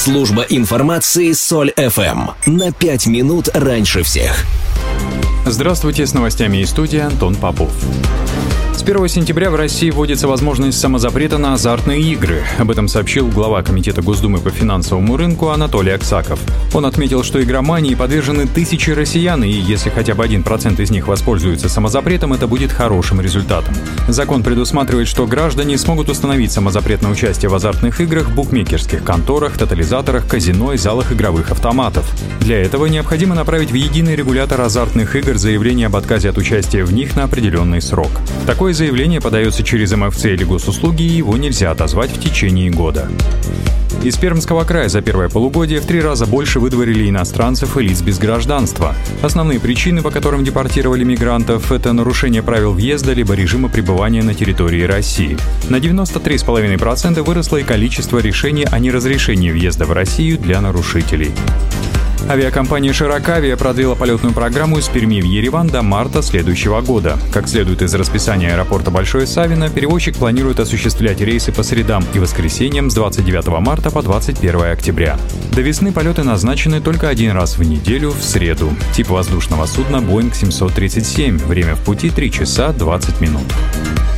Служба информации Соль ФМ. На 5 минут раньше всех. Здравствуйте, с новостями из студии Антон Попов. С 1 сентября в России вводится возможность самозапрета на азартные игры. Об этом сообщил глава Комитета Госдумы по финансовому рынку Анатолий Аксаков. Он отметил, что игромании подвержены тысячи россиян, и если хотя бы 1% из них воспользуется самозапретом, это будет хорошим результатом. Закон предусматривает, что граждане смогут установить самозапрет на участие в азартных играх в букмекерских конторах, тотализаторах, казино и залах игровых автоматов. Для этого необходимо направить в единый регулятор азартных игр заявление об отказе от участия в них на определенный срок. Такое заявление подается через МФЦ или госуслуги, и его нельзя отозвать в течение года. Из Пермского края за первое полугодие в 3 раза больше выдворили иностранцев и лиц без гражданства. Основные причины, по которым депортировали мигрантов, это нарушение правил въезда либо режима пребывания на территории России. На 93,5% выросло и количество решений о неразрешении въезда в Россию для нарушителей. Авиакомпания «Широкавиа» продлила полетную программу из Перми в Ереван до марта следующего года. Как следует из расписания аэропорта Большое Савино, перевозчик планирует осуществлять рейсы по средам и воскресеньям с 29 марта по 21 октября. До весны полеты назначены только 1 раз в неделю, в среду. Тип воздушного судна Boeing 737. Время в пути 3 часа 20 минут.